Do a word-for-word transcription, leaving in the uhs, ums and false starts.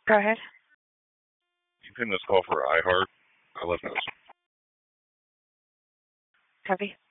Go ahead. You can this call for iHeart. I left notes. Copy.